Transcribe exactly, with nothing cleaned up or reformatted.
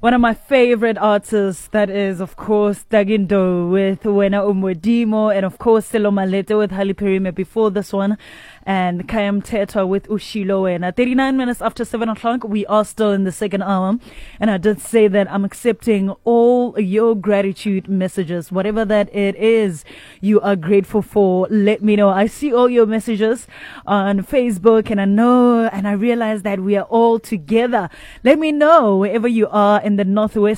One of my favorite artists, that is, of course, Dagindo with Wena Umwedimo, and of course, Selo Malete with Halle Perrime before this one, and Kayam Teta with Ushilo Wena. thirty-nine minutes after seven o'clock, we are still in the second hour, and I did say that I'm accepting all your gratitude messages, whatever that it is you are grateful for. Let me know. I see all your messages on Facebook, and I know, and I realize that we are all together. Let me know wherever you are in the Northwest